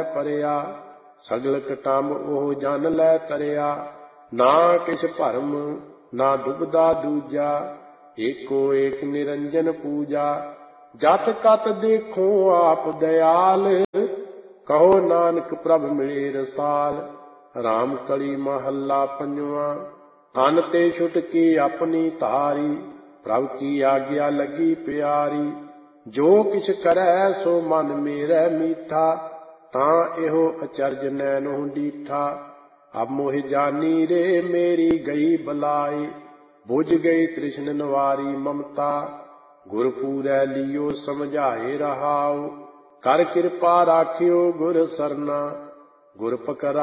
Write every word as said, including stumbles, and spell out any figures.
ਭਰਿਆ। ਸਗਲ ਕਟੰਬ ਉਹ ਜਨ ਲੈ ਤਰਿਆ। ਨਾ ਕਿਛ ਭਰਮ ਨਾ ਦੁਬਦਾ ਦੂਜਾ। ਏਕੋ ਏਕ ਨਿਰੰਜਨ ਪੂਜਾ। ਜਤ ਕਤ ਦੇਖੋ ਆਪ ਦਇਆਲ। ਕਹੋ ਨਾਨਕ ਪ੍ਰਭ ਮਿਲੇ ਰਸਾਲ। ਰਾਮ ਕਲੀ ਮਹੱਲਾ ਪੰਜਵਾਂ। ਅਨ ਤੇ ਛੁਟਕੀ ਆਪਣੀ ਧਾਰੀ। ਪ੍ਰਭ ਕੀ ਆਗਿਆ ਲੱਗੀ ਪਿਆਰੀ। ਜੋ ਕਿਛ ਕਰੈ ਸੋ ਮਨ ਮੇਰਾ ਮੀਠਾ। ਤਾਂ ਇਹੋ ਅਚਰਜ ਨੈਣੋ ਡੀਠਾ। ਅਬ ਮੋਹਿ ਜਾਨੀ ਰੇ ਮੇਰੀ ਗਈ ਬਲਾਈ। ਬੁਝ ਗਈ ਤ੍ਰਿਸ਼ਨ ਨਿਵਾਰੀ ਮਮਤਾ। ਗੁਰ ਪੂਰੈ ਲਿਓ ਸਮਝਾਏ ਰਹਾਉ। ਕਰ ਕਿਰਪਾ ਰਾਖਿਓ ਗੁਰ ਸਰਨਾ। ਗੁਰ ਪਕਰਾ